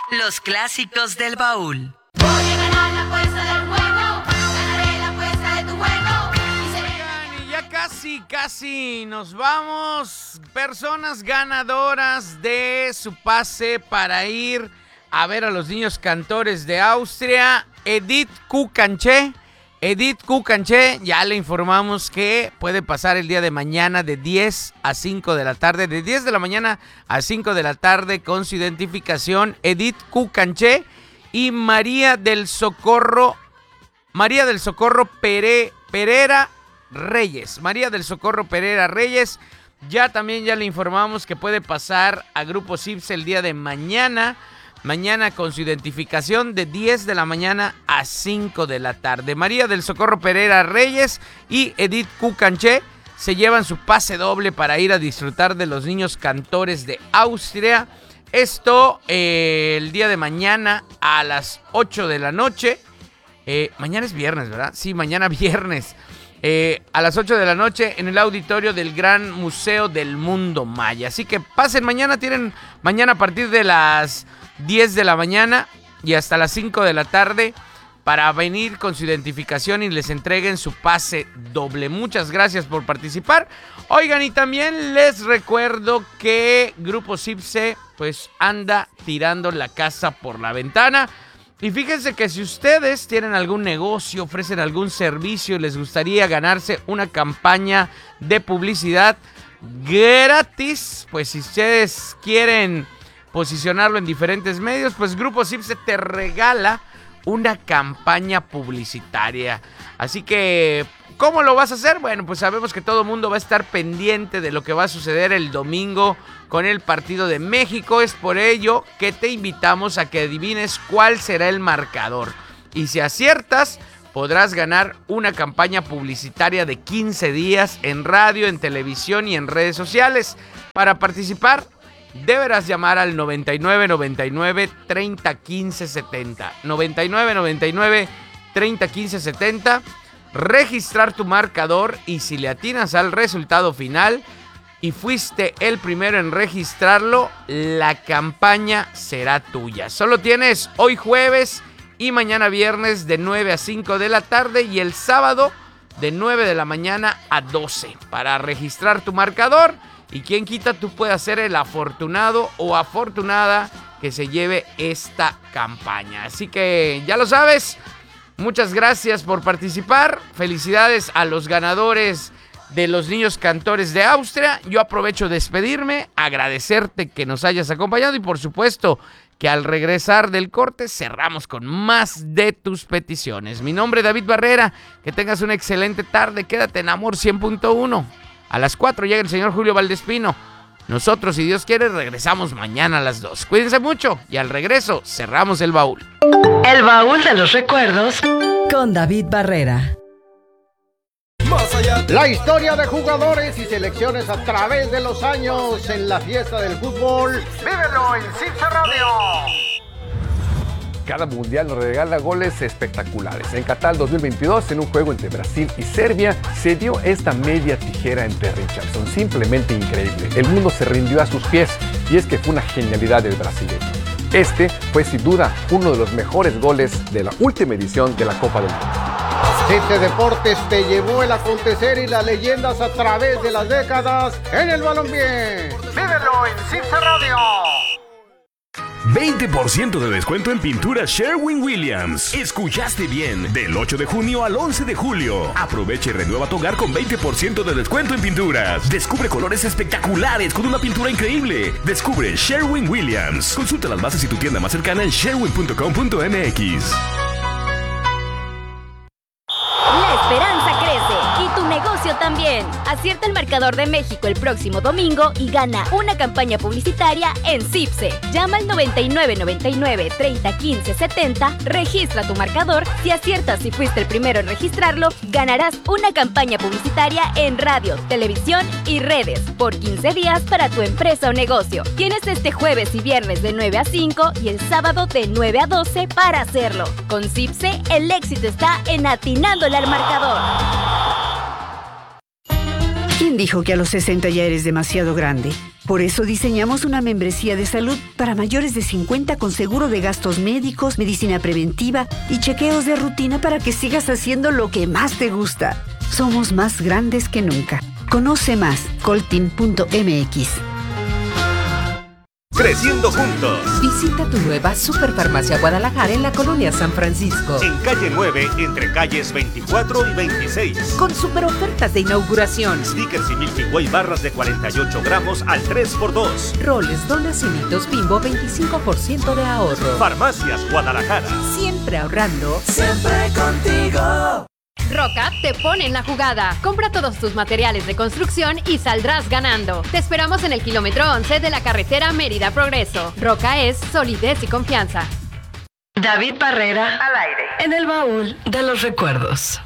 Los clásicos del baúl. Voy a ganar la apuesta del juego, ganaré la apuesta de tu juego. Oigan, y ya casi nos vamos. Personas ganadoras de su pase para ir a ver a los niños cantores de Austria. Edith Kukanche, ya le informamos que puede pasar el día de mañana de 10 a 5 de la tarde, de 10 de la mañana a 5 de la tarde con su identificación Edith Kukanche y María del Socorro Pereira Reyes. María del Socorro Pereira Reyes, ya le informamos que puede pasar a Grupo CIPSE el día de mañana con su identificación de 10 de la mañana a 5 de la tarde. María del Socorro Pereira Reyes y Edith Kukanche se llevan su pase doble para ir a disfrutar de los niños cantores de Austria. Esto el día de mañana a las 8 de la noche. Mañana es viernes, ¿verdad? Sí, mañana viernes. A las 8 de la noche en el auditorio del Gran Museo del Mundo Maya. Así que pasen mañana, tienen mañana a partir de las 10 de la mañana y hasta las 5 de la tarde para venir con su identificación y les entreguen su pase doble. Muchas gracias por participar. Oigan, y también les recuerdo que Grupo CIPSE pues anda tirando la casa por la ventana. Y fíjense que si ustedes tienen algún negocio, ofrecen algún servicio y les gustaría ganarse una campaña de publicidad gratis, pues si ustedes quieren posicionarlo en diferentes medios, pues Grupo CIPSE te regala una campaña publicitaria. Así que, ¿cómo lo vas a hacer? Bueno, pues sabemos que todo el mundo va a estar pendiente de lo que va a suceder el domingo con el partido de México. Es por ello que te invitamos a que adivines cuál será el marcador. Y si aciertas, podrás ganar una campaña publicitaria de 15 días en radio, en televisión y en redes sociales. Para participar, deberás llamar al 9999 30 15 70. 9999 30 15 70. Registrar tu marcador y si le atinas al resultado final y fuiste el primero en registrarlo, la campaña será tuya. Solo tienes hoy jueves y mañana viernes de 9 a 5 de la tarde y el sábado de 9 de la mañana a 12 para registrar tu marcador. Y quien quita, tú puedes ser el afortunado o afortunada que se lleve esta campaña. Así que ya lo sabes, muchas gracias por participar. Felicidades a los ganadores de los niños cantores de Austria. Yo aprovecho de despedirme, agradecerte que nos hayas acompañado y por supuesto que al regresar del corte cerramos con más de tus peticiones. Mi nombre es David Barrera, que tengas una excelente tarde, quédate en Amor 100.1. A las 4 llega el señor Julio Valdespino. Nosotros, si Dios quiere, regresamos mañana a las 2. Cuídense mucho y al regreso cerramos el baúl. El baúl de los recuerdos con David Barrera. La historia de jugadores y selecciones a través de los años en la fiesta del fútbol. Vívelo en CIPSE Radio. Cada mundial nos regala goles espectaculares. En Qatar 2022, en un juego entre Brasil y Serbia, se dio esta media tijera entre Richarlison. Simplemente increíble. El mundo se rindió a sus pies y es que fue una genialidad del brasileño. Este fue sin duda uno de los mejores goles de la última edición de la Copa del Mundo. CIPSE Deportes te llevó el acontecer y las leyendas a través de las décadas en el balompié. Vívelo en CIPSE Radio. 20% de descuento en pintura Sherwin-Williams. Escuchaste bien. Del 8 de junio al 11 de julio. Aprovecha y renueva tu hogar con 20% de descuento en pinturas. Descubre colores espectaculares con una pintura increíble. Descubre Sherwin-Williams. Consulta las bases y tu tienda más cercana en sherwin.com.mx. La esperanza crece y tu negocio también. Acierta el marcador de México el próximo domingo y gana una campaña publicitaria en CIPSE. Llama al 9999 30 15 70, registra tu marcador. Si aciertas y fuiste el primero en registrarlo, ganarás una campaña publicitaria en radio, televisión y redes por 15 días para tu empresa o negocio. Tienes este jueves y viernes de 9 a 5 y el sábado de 9 a 12 para hacerlo. Con CIPSE, el éxito está en atinándole al marcador. ¿Quién dijo que a los 60 ya eres demasiado grande? Por eso diseñamos una membresía de salud para mayores de 50 con seguro de gastos médicos, medicina preventiva y chequeos de rutina para que sigas haciendo lo que más te gusta. Somos más grandes que nunca. Conoce más, coltin.mx. Creciendo juntos. Visita tu nueva Superfarmacia Guadalajara en la colonia San Francisco. En calle 9, entre calles 24 y 26. Con super ofertas de inauguración. Stickers y Milky Way barras de 48 gramos al 3x2. Roles, donas y mitos Bimbo, 25% de ahorro. Farmacias Guadalajara. Siempre ahorrando. Siempre contigo. Roca te pone en la jugada. Compra todos tus materiales de construcción y saldrás ganando. Te esperamos en el kilómetro 11 de la carretera Mérida Progreso. Roca es solidez y confianza. David Barrera al aire en el baúl de los recuerdos.